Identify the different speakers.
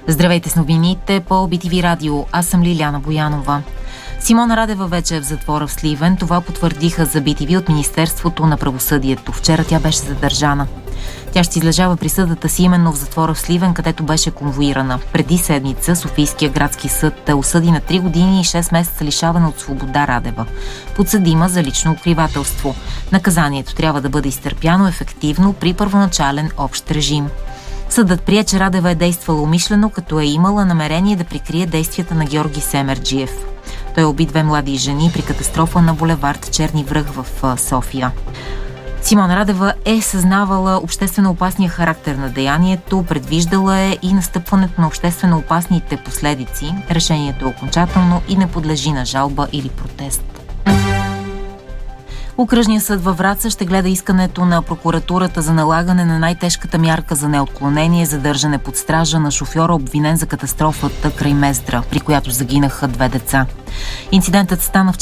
Speaker 1: Здравейте с новините по BTV Радио. Аз съм Лиляна Боянова. Симона Радева вече е в затвора в Сливен. Това потвърдиха за BTV от Министерството на правосъдието. Вчера тя беше задържана. Тя ще излежава присъдата си именно в затвора в Сливен, където беше конвоирана. Преди седмица Софийския градски съд осъди на 3 години и 6 месеца лишаване от свобода Радева. Подсъдима за лично укривателство. Наказанието трябва да бъде изтърпяно ефективно при първоначален общ режим. Съдът прие, че Радева е действала умишлено, като е имала намерение да прикрие действията на Георги Семерджиев. Той уби 2 млади жени при катастрофа на булевард Черни връх в София. Симона Радева е съзнавала обществено опасния характер на деянието, предвиждала е и настъпването на обществено опасните последици. Решението е окончателно и не подлежи на жалба или протест. Окръжният съд във Враца ще гледа искането на прокуратурата за налагане на най-тежката мярка за неотклонение, задържане под стража на шофьора, обвинен за катастрофата край Мездра, при която загинаха 2 деца. Инцидентът стана в